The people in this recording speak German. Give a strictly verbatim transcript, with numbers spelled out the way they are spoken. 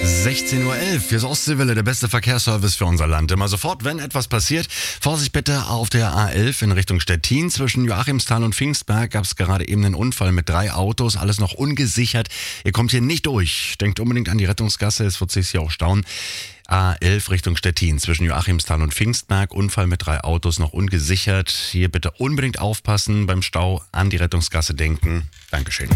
sechzehn Uhr elf, hier ist Ostseewelle, der beste Verkehrsservice für unser Land. Immer sofort, wenn etwas passiert. Vorsicht bitte auf der A elf in Richtung Stettin. Zwischen Joachimsthal und Pfingstberg gab es gerade eben einen Unfall mit drei Autos, alles noch ungesichert. Ihr kommt hier nicht durch. Denkt unbedingt an die Rettungsgasse, es wird sich hier auch stauen. A elf Richtung Stettin, zwischen Joachimsthal und Pfingstberg, Unfall mit drei Autos, noch ungesichert. Hier bitte unbedingt aufpassen, beim Stau an die Rettungsgasse denken. Dankeschön.